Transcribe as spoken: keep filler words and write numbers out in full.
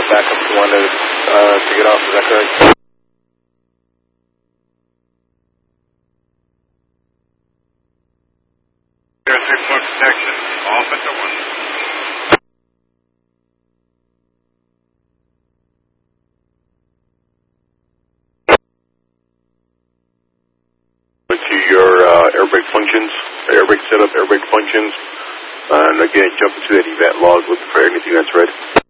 backup if you wanted uh, to get off. Is that correct? Zero six one protection. Off at the one. To your uh, air brake functions, air brake setup, air brake functions, and again, jump into that event log, looking for anything that's red.